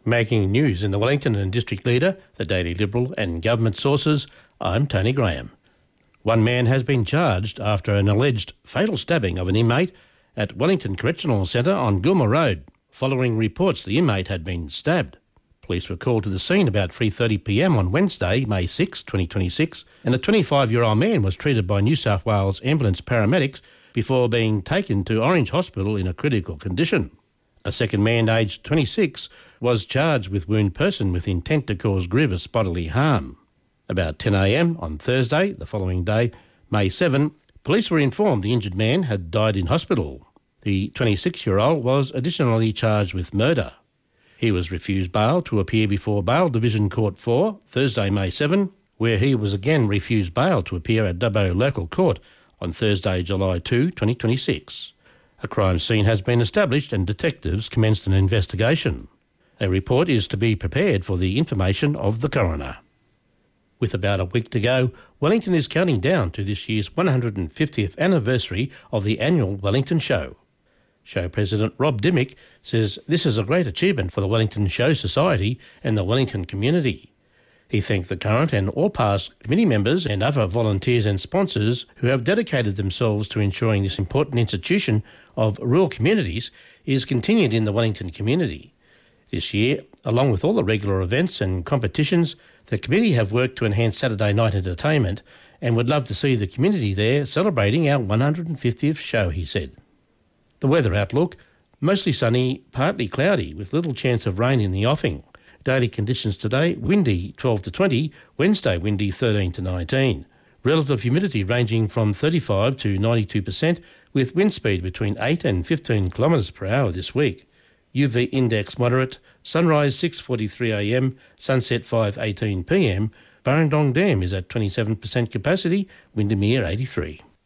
Making news in the Wellington and District Leader, the Daily Liberal and government sources, I'm Tony Graham. One man has been charged after an alleged fatal stabbing of an inmate at Wellington Correctional Centre on Gilmer Road, following reports the inmate had been stabbed. Police were called to the scene about 3:30pm on Wednesday, May 6, 2026, and a 25-year-old man was treated by New South Wales ambulance paramedics before being taken to Orange Hospital in a critical condition. A second man, aged 26, was charged with wound person with intent to cause grievous bodily harm. About 10am on Thursday, the following day, May 7, police were informed the injured man had died in hospital. The 26-year-old was additionally charged with murder. He was refused bail to appear before Bail Division Court 4, Thursday, May 7, where he was again refused bail to appear at Dubbo Local Court on Thursday, July 2, 2026. A crime scene has been established and detectives commenced an investigation. A report is to be prepared for the information of the coroner. With about a week to go, Wellington is counting down to this year's 150th anniversary of the annual Wellington Show. Show President Rob Dimmick says this is a great achievement for the Wellington Show Society and the Wellington community. He thanked the current and all past committee members and other volunteers and sponsors who have dedicated themselves to ensuring this important institution of rural communities is continued in the Wellington community. This year, along with all the regular events and competitions, the committee have worked to enhance Saturday night entertainment and would love to see the community there celebrating our 150th show, he said. The weather outlook: mostly sunny, partly cloudy with little chance of rain in the offing. Daily conditions today: windy 12 to 20, Wednesday windy 13 to 19. Relative humidity ranging from 35 to 92% with wind speed between 8 and 15 kilometres per hour this week. UV index moderate, sunrise 6:43am, sunset 5:18pm. Burrendong Dam is at 27% capacity, Windermere 83.